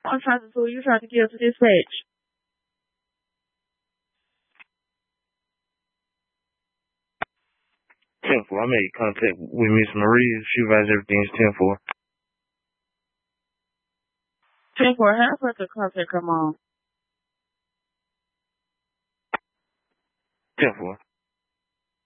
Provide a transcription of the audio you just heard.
I'm trying to you trying to give to this page. 10-4. I made contact with Miss Marie. She advised everything's 10-4. 10-4. How the fuck the contact come on? 10-4.